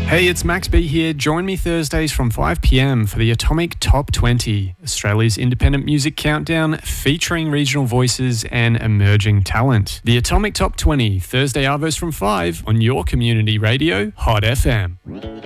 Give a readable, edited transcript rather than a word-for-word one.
Hey, it's Max B here. Join me Thursdays from 5 p.m. for the Atomic Top 20, Australia's independent music countdown featuring regional voices and emerging talent. The Atomic Top 20, Thursday arvos from 5 on your community radio, Hot FM.